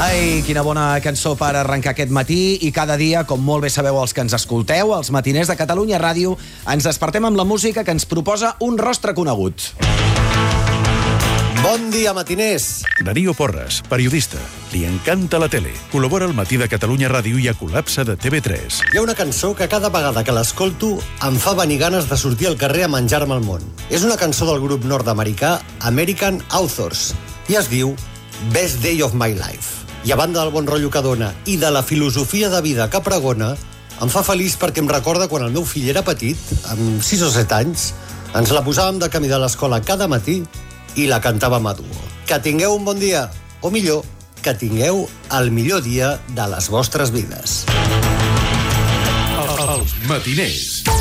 Ai, quina bona cançó per arrencar aquest matí i cada dia, com molt bé sabeu els que ens escolteu, els matiners de Catalunya Ràdio, ens despertem amb la música que ens proposa un rostre conegut. Bon dia, matiners! Darío Porras, periodista. Li encanta la tele. Col·labora al Matí de Catalunya Ràdio i a Col·lapse de TV3. Hi ha una cançó que cada vegada que l'escolto em fa venir ganes de sortir al carrer a menjar-me el món. És una cançó del grup nord-americà American Authors i es diu Best Day of My Life. I a banda del bon rotllo que dona i de la filosofia de vida que pregona, em fa feliç perquè em recorda quan el meu fill era petit, amb 6 o 7 anys, ens la posàvem de camí de l'escola cada matí i la cantàvem a duo. Que tingueu un bon dia, o millor, que tingueu el millor dia de les vostres vides. Els matiners.